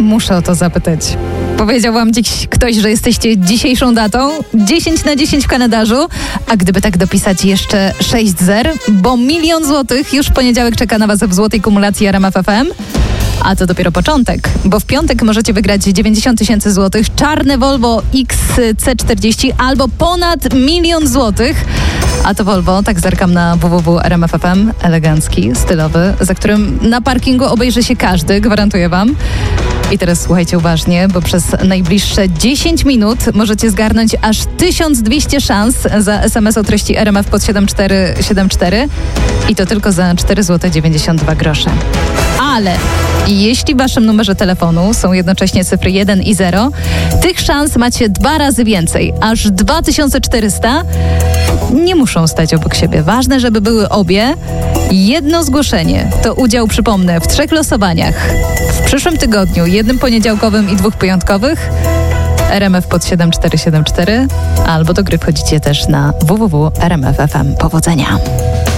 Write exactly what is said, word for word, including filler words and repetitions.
muszę o to zapytać. Powiedział wam dziś ktoś, że jesteście dzisiejszą datą? dziesięć na dziesięć w kalendarzu, a gdyby tak dopisać jeszcze sześć zer, bo milion złotych już w poniedziałek czeka na was w złotej kumulacji R M F F M. A to dopiero początek, bo w piątek możecie wygrać dziewięćdziesiąt tysięcy złotych, czarne Volvo X C czterdzieści albo ponad milion złotych. A to Volvo, tak zerkam na w w w kropka r m f f m, elegancki, stylowy, za którym na parkingu obejrzy się każdy, gwarantuję wam. I teraz słuchajcie uważnie, bo przez najbliższe dziesięć minut możecie zgarnąć aż tysiąc dwieście szans za es em es o treści R M F pod siedem cztery siedem cztery i to tylko za cztery złote dziewięćdziesiąt dwa grosze. Ale jeśli w waszym numerze telefonu są jednocześnie cyfry jeden i zero, tych szans macie dwa razy więcej, aż dwa tysiące czterysta. Nie muszą stać obok siebie. Ważne, żeby były obie. Jedno zgłoszenie to udział, przypomnę, w trzech losowaniach. W przyszłym tygodniu, jednym poniedziałkowym i dwóch piątkowych. R M F pod siedem cztery siedem cztery albo do gry wchodzicie też na w w w kropka r m f f m. Powodzenia!